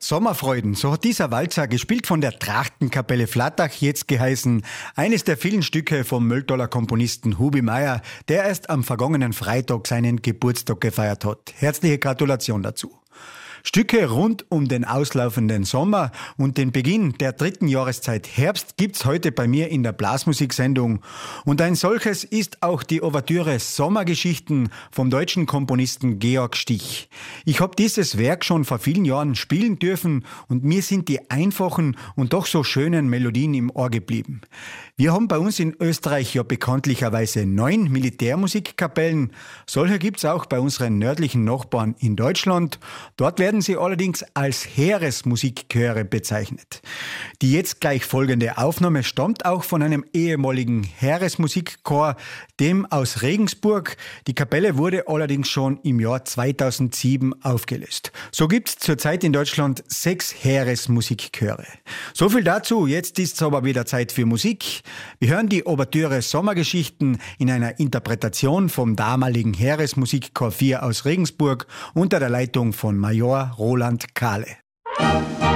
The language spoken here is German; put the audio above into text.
Sommerfreuden, so hat dieser Walzer, gespielt von der Trachtenkapelle Flattach, jetzt geheißen, eines der vielen Stücke vom Mölltaler Komponisten Hubi Meyer, der erst am vergangenen Freitag seinen Geburtstag gefeiert hat. Herzliche Gratulation dazu. Stücke rund um den auslaufenden Sommer und den Beginn der dritten Jahreszeit Herbst gibt's heute bei mir in der Blasmusiksendung. Und ein solches ist auch die Ouvertüre Sommergeschichten vom deutschen Komponisten Georg Stich. Ich habe dieses Werk schon vor vielen Jahren spielen dürfen und mir sind die einfachen und doch so schönen Melodien im Ohr geblieben. Wir haben bei uns in Österreich ja bekanntlicherweise 9 Militärmusikkapellen. Solche gibt's auch bei unseren nördlichen Nachbarn in Deutschland. Dort werden sie allerdings als Heeresmusikchöre bezeichnet. Die jetzt gleich folgende Aufnahme stammt auch von einem ehemaligen Heeresmusikchor, dem aus Regensburg. Die Kapelle wurde allerdings schon im Jahr 2007 aufgelöst. So gibt's zurzeit in Deutschland 6 Heeresmusikchöre. So viel dazu, jetzt ist es aber wieder Zeit für Musik. Wir hören die Ouvertüre Sommergeschichten in einer Interpretation vom damaligen Heeresmusikchor 4 aus Regensburg unter der Leitung von Major Roland Kahle.